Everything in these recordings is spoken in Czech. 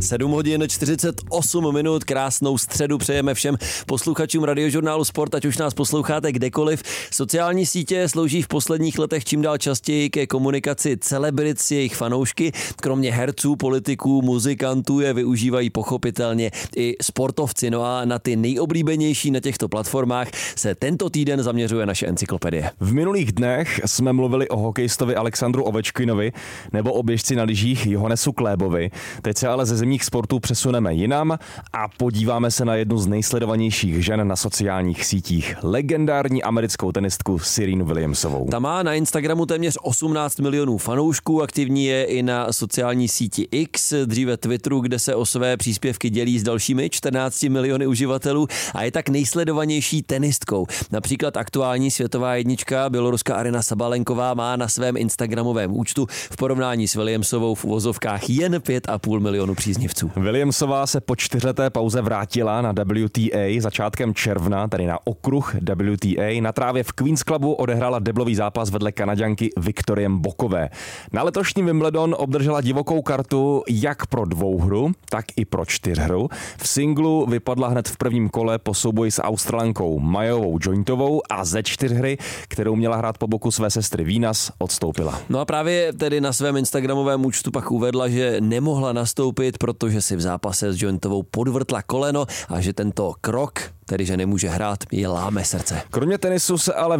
7 hodin 48 minut, krásnou středu přejeme všem posluchačům Radiožurnálu Sport, ať už nás posloucháte kdekoliv. Sociální sítě slouží v posledních letech čím dál častěji ke komunikaci celebrit s jejich fanoušky. Kromě herců, politiků, muzikantů je využívají pochopitelně i sportovci. No a na ty nejoblíbenější na těchto platformách se tento týden zaměřuje naše encyklopedie. V minulých dnech jsme mluvili o hokejistovi Alexandru Ovečkinovi nebo o běžci na lyžích Johannesu Klébovi. Teď se ale ze zimních sportů přesuneme jinam a podíváme se na jednu z nejsledovanějších žen na sociálních sítích. Legendární americkou tenistku Serenu Williamsovou. Ta má na Instagramu téměř 18 milionů fanoušků, aktivní je i na sociální síti X, dříve Twitteru, kde se o své příspěvky dělí s dalšími 14 miliony uživatelů a je tak nejsledovanější tenistkou. Například aktuální světová jednička běloruská Aryna Sabalenková má na svém instagramovém účtu v porovnání s Williamsovou v uvozovkách jen 5,5 milionu příznivců. Williamsová se po 4leté pauze vrátila na WTA začátkem června, tedy na okruh WTA. Na trávě v Queens Clubu odehrála deblový zápas vedle Kanaďanky Viktorie Mbokové. Na letošní Wimbledon obdržela divokou kartu jak pro dvouhru, tak i pro čtyřhru. V singlu vypadla hned v prvním kole po souboji s Australankou Majovou Jointovou a ze čtyřhry, kterou měla hrát po boku své sestry Venus, odstoupila. No a právě tedy na svém instagramovém účtu pak uvedla, že nemohla nastoupit, protože si v zápase s Jointovou podvrtla koleno a že tento krok, tedy že nemůže hrát, je láme srdce. Kromě tenisu se ale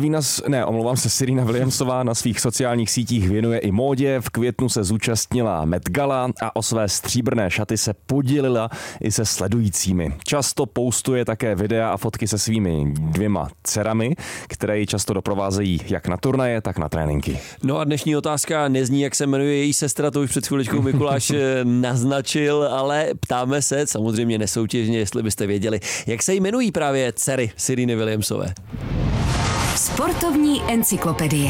Serena Williamsová na svých sociálních sítích věnuje i módě. V květnu se zúčastnila Met Gala a o své stříbrné šaty se podělila i se sledujícími. Často postuje také videa a fotky se svými 2 dcerami, které ji často doprovázejí jak na turnaje, tak na tréninky. No a dnešní otázka nezní, jak se jmenuje její sestra, to už před chviličkou Mikuláš naznačil, ale ptáme se, samozřejmě nesoutěžně, jestli byste věděli, jak se jmenují právě dcery Sereny Williamsové. Sportovní encyklopedie.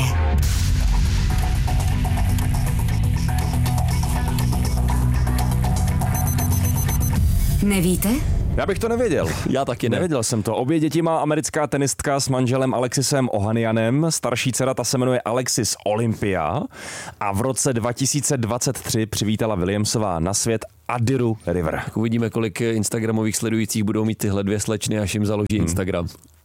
Nevíte? Já bych to nevěděl. Já taky ne. Nevěděl jsem to. Obě děti má americká tenistka s manželem Alexisem Ohanianem. Starší dcera ta se jmenuje Alexis Olympia a v roce 2023 přivítala Williamsová na svět Adiru River. Tak uvidíme, kolik instagramových sledujících budou mít tyhle 2 slečny, až jim založí Instagram.